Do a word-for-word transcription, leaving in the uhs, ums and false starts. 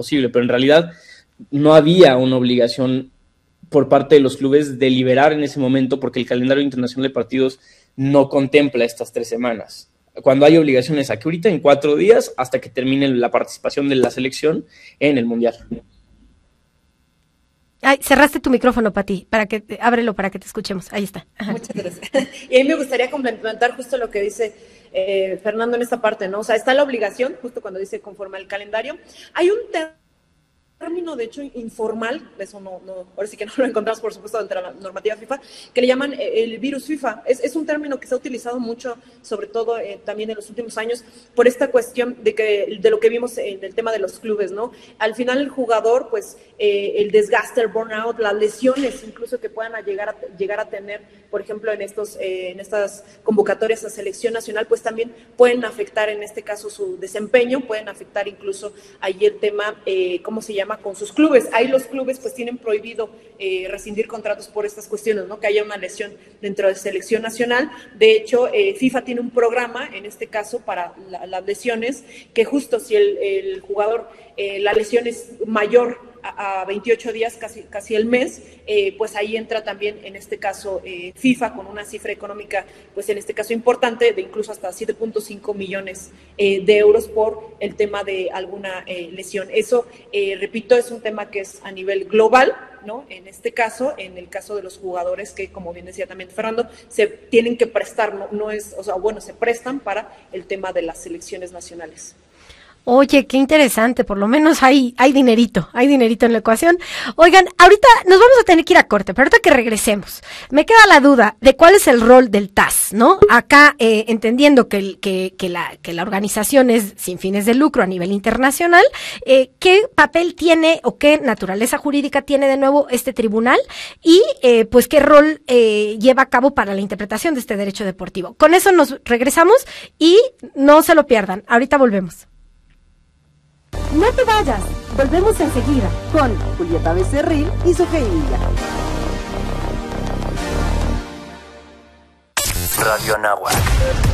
posible, pero en realidad no había una obligación por parte de los clubes de liberar en ese momento, porque el calendario internacional de partidos no contempla estas tres semanas. Cuando hay obligaciones aquí ahorita, en cuatro días, hasta que termine la participación de la selección en el Mundial. Ay, cerraste tu micrófono, Pati, para que ábrelo para que te escuchemos. Ahí está. Ajá. Muchas gracias. Y a mí me gustaría complementar justo lo que dice eh, Fernando en esta parte, ¿no? O sea, está la obligación, justo cuando dice conforme al calendario. Hay un término, de hecho, informal, eso no, no, ahora sí que no lo encontramos, por supuesto, dentro de la normativa FIFA, que le llaman el virus FIFA. Es, es un término que se ha utilizado mucho, sobre todo eh, también en los últimos años, por esta cuestión de que de lo que vimos en el tema de los clubes, ¿no? Al final el jugador, pues, eh, el desgaste, el burnout, las lesiones incluso que puedan a llegar, a, llegar a tener, por ejemplo, en, estos, eh, en estas convocatorias a selección nacional, pues también pueden afectar, en este caso, su desempeño, pueden afectar incluso ahí el tema, eh, ¿cómo se llama?, con sus clubes. Ahí los clubes pues tienen prohibido eh, rescindir contratos por estas cuestiones, ¿no? Que haya una lesión dentro de selección nacional. De hecho, eh, FIFA tiene un programa, en este caso, para la, las lesiones, que justo si el, el jugador, eh, la lesión es mayor a, a veintiocho días, casi, casi el mes, eh, pues ahí entra también, en este caso, eh, FIFA con una cifra económica, pues en este caso importante, de incluso hasta siete punto cinco millones eh, de euros por el tema de alguna eh, lesión. Eso, eh, repito, es un tema que es a nivel global, ¿no? En este caso, en el caso de los jugadores que, como bien decía también Fernando, se tienen que prestar, no, no es, o sea, bueno, se prestan para el tema de las selecciones nacionales. Oye, qué interesante, por lo menos hay, hay dinerito, hay dinerito en la ecuación. Oigan, ahorita nos vamos a tener que ir a corte, pero ahorita que regresemos, me queda la duda de cuál es el rol del T A S, ¿no? Acá, eh, entendiendo que, el, que, que, la, que la organización es sin fines de lucro a nivel internacional, eh, ¿qué papel tiene o qué naturaleza jurídica tiene de nuevo este tribunal? Y, eh, pues, ¿qué rol eh, lleva a cabo para la interpretación de este derecho deportivo? Con eso nos regresamos y no se lo pierdan, ahorita volvemos. No te vayas, volvemos enseguida con Julieta Becerril y Sofía Villa. Radio Anáhuac.